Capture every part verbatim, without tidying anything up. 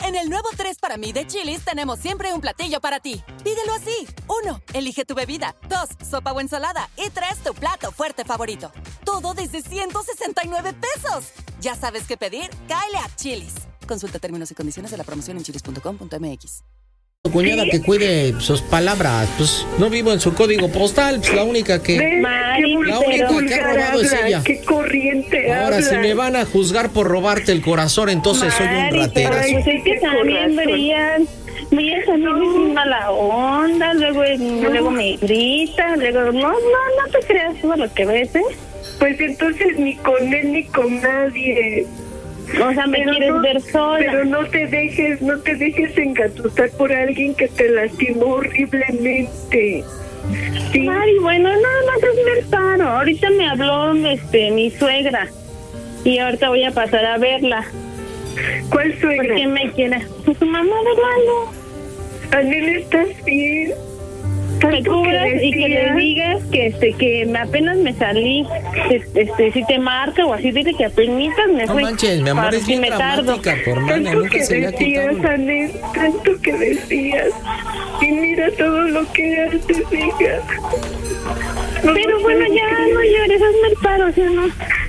En el nuevo tres para mí de Chili's tenemos siempre un platillo para ti. Pídelo así. Uno, elige tu bebida. Dos, sopa o ensalada. Y tres, tu plato fuerte favorito. Todo desde ciento sesenta y nueve pesos. ¿Ya sabes qué pedir? Cáele a Chili's. Consulta términos y condiciones de la promoción en chilis punto com punto m x. Cuñada, que cuide sus palabras, pues no vivo en su código postal, pues la única que Mari, la única que ha robado es ella. Qué corriente Ahora, habla. si me van a juzgar por robarte el corazón, entonces Mari, soy un ratero. pero yo sé que también Brian, Brian también es muy mala onda, luego, luego me grita, luego, no, no, no te creas todo lo que ves, ¿eh? Pues entonces ni con él ni con nadie. O sea, me Pero quieres no, ver sola. Pero no te dejes, no te dejes engatusar por alguien que te lastimó horriblemente. Sí. Mari, bueno, nada más es el paro. Ahorita me habló este, mi suegra y ahorita voy a pasar a verla. ¿Cuál suegra? ¿Por qué me quiere? Pues su mamá de Lalo. Anel, ¿estás bien? Me cubras y que le digas que este que me apenas me salí, este si te marca o así, dile que apenas me fui. No manches, mi amor, para es si bien me tardo. dramática, tu hermana Tanto nunca que se le ha decías, quitado. Anel, tanto que decías. Y mira todo lo que haces, hija. No, Pero no bueno, puedo ya creer. no llores, hazme el paro, ¿sí o no?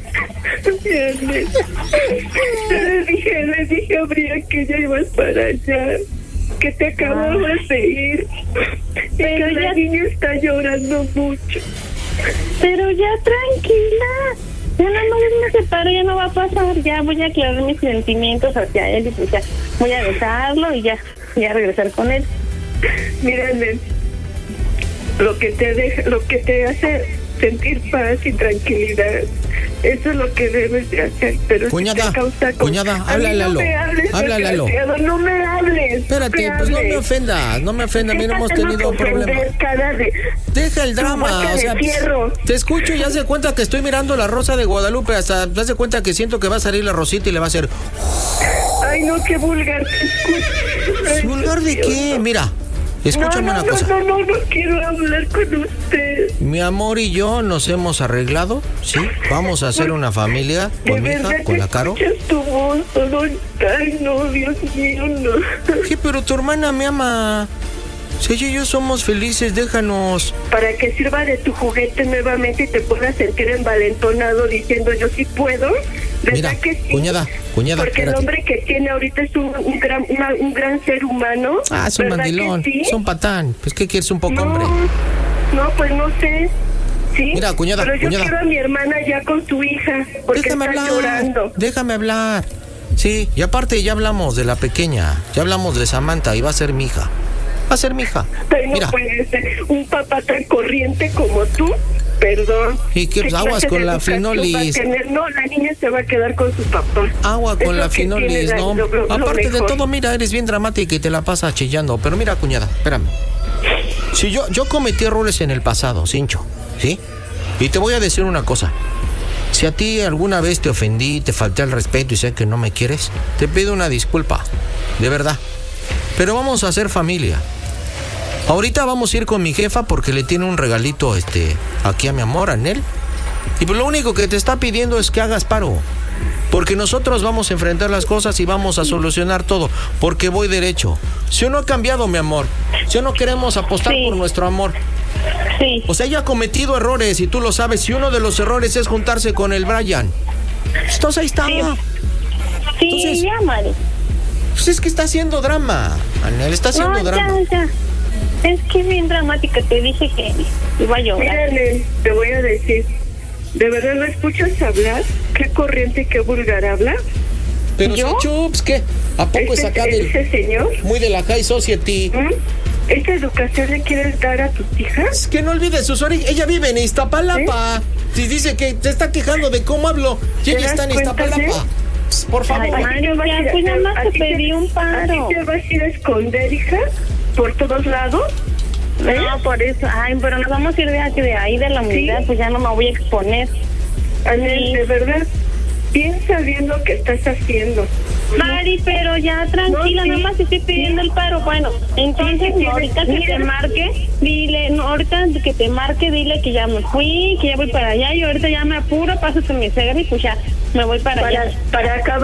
Anel. Yo le dije, le dije a Brian que ya ibas para allá, que te acababas de ir. Y Pero que ya- la niña está llorando mucho. Pero ya tranquila. Ya no, no me separo, ya no va a pasar. Ya voy a aclarar mis sentimientos hacia él y pues ya voy a besarlo y ya, ya regresar con él. Mira, Anel, lo que te deja, lo que te hace sentir paz y tranquilidad, eso es lo que debes de hacer. Pero Cuñada, si te causa con- cuñada, A mí háblale, no Lalo. me hables, Háblale, Lalo. desgraciado, no me hables. Espérate, pues no me ofendas, no me ofendas, mira, hemos Déjate tenido no ofender, problemas. cara de- Deja el tu drama, boca o de sea, pues, fierro. te escucho y haz de cuenta que estoy mirando la Rosa de Guadalupe, hasta te das de cuenta que siento que va a salir la Rosita y le va a hacer... Ay, no, qué vulgar. Ay, ¿Vulgar de Dios, qué? no. Mira, escúchame no, no, una cosa. No, no, no, no quiero hablar con usted. Mi amor y yo nos hemos arreglado, ¿sí? Vamos a hacer una familia De con mi verdad hija, con que la Caro. escuchas tu voz, todo. Ay, no, Dios mío, no. ¿Qué? Pero tu hermana me ama. Si ella y yo somos felices, déjanos. Para que sirva de tu juguete nuevamente y te puedas sentir envalentonado diciendo yo sí puedo. ¿Verdad Mira, que sí? cuñada, cuñada, Porque espérate. el hombre que tiene ahorita es un, un gran una- un gran ser humano. Ah, es un ¿verdad mandilón, que sí? es un patán. Pues, ¿qué quieres? Un poco No, hombre. no, pues no sé. ¿Sí? Mira, cuñada, Pero yo cuñada. quiero a mi hermana ya con su hija, porque Déjame está hablar. llorando. Déjame hablar. Sí, y aparte ya hablamos de la pequeña. Ya hablamos de Samantha y va a ser mi hija. Va a ser mi hija. Ay, no Mira. puede ser un papá tan corriente como tú. Perdón. ¿Y qué, pues, clase aguas de con la educación va a finolis? tener? No, la niña se va a quedar con su papá. Agua con Es la lo que tiene finolis, la- ¿no? lo- lo- lo Aparte de mejor. todo, mira, eres bien dramática y te la pasas chillando. Pero mira, cuñada, espérame. Si yo, yo cometí errores en el pasado, Cincho, ¿sí? Y te voy a decir una cosa. Si a ti alguna vez te ofendí, te falté al respeto y sé que no me quieres, te pido una disculpa, de verdad. Pero vamos a hacer familia. Ahorita vamos a ir con mi jefa porque le tiene un regalito este aquí a mi amor, a Anel. Y pues lo único que te está pidiendo es que hagas paro. Porque nosotros vamos a enfrentar las cosas y vamos a solucionar todo. Porque voy derecho. Si uno ha cambiado, mi amor. Si no queremos apostar Sí. por nuestro amor. Sí. O sea, ella ha cometido errores y tú lo sabes. Si uno de los errores es juntarse con el Brian. Entonces ahí está. Sí. Sí, Entonces- ya, Mari. Pues es que está haciendo drama. Anel está haciendo No, drama. ya, ya. Es que es bien dramática, te dije que iba a llorar. Mírale, te voy a decir, ¿de verdad no escuchas hablar? ¿Qué corriente y qué vulgar habla? Pero ¿Yo? Chups, ¿qué? ¿A poco es ¿Este, acá del, ese señor? muy de la high society? ¿Mm? ¿Esta educación le quieres dar a tus hijas? Es que no olvides sus orígenes. Ella vive en Iztapalapa. Si dice que te está quejando de cómo hablo. Y ¿Te ella das está en cuenta, Iztapalapa. eh? Pss, por favor. Ay, ¿A ti te vas a ya, ir a- pues nada más a te ti pedí un paro. ¿A ti te vas a ir a esconder, hija? ¿Por todos lados? ¿Eh? No, por eso. Ay, pero nos vamos a ir de aquí, de ahí, de la unidad, pues ya no me voy a exponer. Anel, Sí. de verdad, piensa bien lo que estás haciendo. Mari, pero ya tranquila, No, sí. nada más estoy pidiendo el paro. Bueno, entonces Sí, sí, sí. ahorita que Mira. te marque, dile, no, ahorita que te marque, dile que ya me fui, que ya voy para allá y ahorita ya me apuro, pásate mi suegra y pues ya me voy para, Para, allá. para acabar